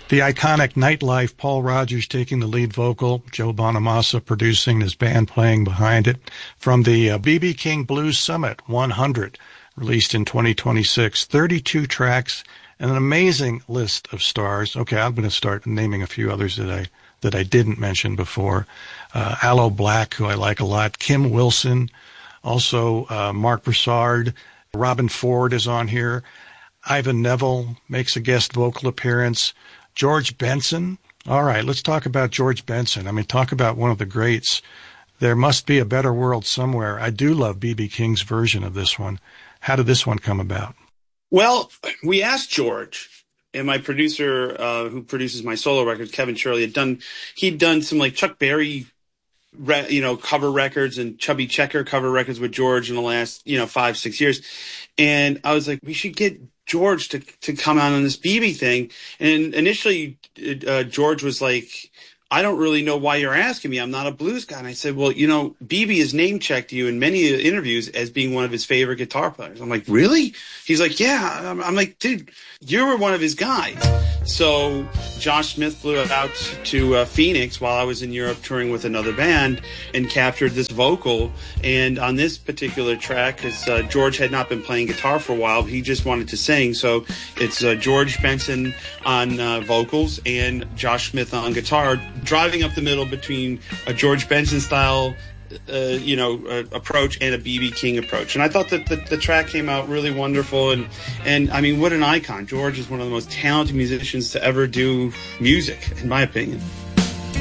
The iconic Nightlife, Paul Rodgers taking the lead vocal, Joe Bonamassa producing, his band playing behind it. From the B.B. King Blues Summit 100, released in 2026, 32 tracks and an amazing list of stars. Okay, I'm going to start naming a few others that I didn't mention before. Aloe Black, who I like a lot. Kim Wilson, also Mark Broussard. Robin Ford is on here. Ivan Neville makes a guest vocal appearance. George Benson. All right, let's talk about George Benson. I mean, talk about one of the greats. There must be a better world somewhere. I do love B.B. King's version of this one. How did this one come about? Well, we asked George, and my producer, who produces my solo records, Kevin Shirley, he'd done some like Chuck Berry, cover records and Chubby Checker cover records with George in the last, 5-6 years. And I was like, we should get George to come out on this BB thing. And initially, George was like, I don't really know why you're asking me. I'm not a blues guy. And I said, well, BB has name-checked you in many interviews as being one of his favorite guitar players. I'm like, really? He's like, yeah. I'm like, dude, you were one of his guys. So Josh Smith flew out to Phoenix while I was in Europe touring with another band and captured this vocal. And on this particular track, because George had not been playing guitar for a while, he just wanted to sing. So it's George Benson on vocals and Josh Smith on guitar, driving up the middle between a George Benson style approach and a B.B. King approach. And I thought that the track came out really wonderful. And I mean, what an icon. George is one of the most talented musicians to ever do music, in my opinion.